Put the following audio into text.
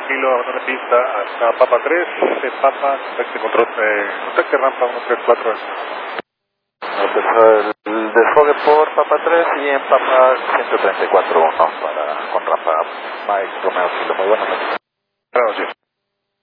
kilo, abandono de pista hasta Papa 3, Papa, contacte rampa 134. El desfogue por Papa 3 y en Papa 134 1 con rampa Mike Romeo Kilo. Muy buenas noches. Buenas noches.